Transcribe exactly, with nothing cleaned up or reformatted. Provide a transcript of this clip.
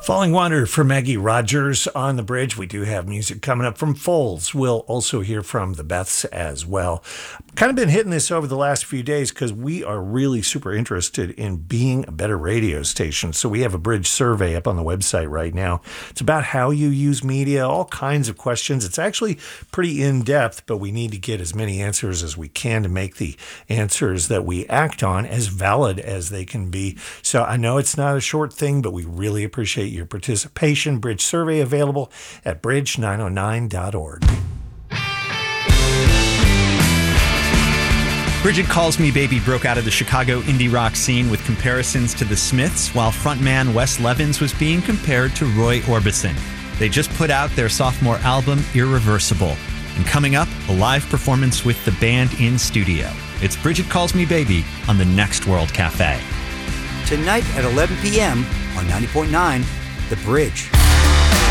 Falling Water for Maggie Rogers on the bridge. We do have music coming up from Foles. We'll also hear from the Beths as well. Kind of been hitting this over the last few days because we are really super interested in being a better radio station. So we have a bridge survey up on the website right now. It's about how you use media, all kinds of questions. It's actually pretty in-depth, but we need to get as many answers as we can to make the answers that we act on as valid as they can be. So I know it's not a short thing, but we really appreciate your participation. Bridge survey available at bridge nine oh nine dot org. Bridget Calls Me Baby broke out of the Chicago indie rock scene with comparisons to the Smiths, while frontman Wes Levins was being compared to Roy Orbison. They just put out their sophomore album, Irreversible. And coming up, a live performance with the band in studio. It's Bridget Calls Me Baby on the Next World Cafe. Tonight at eleven p.m. on ninety point nine The Bridge.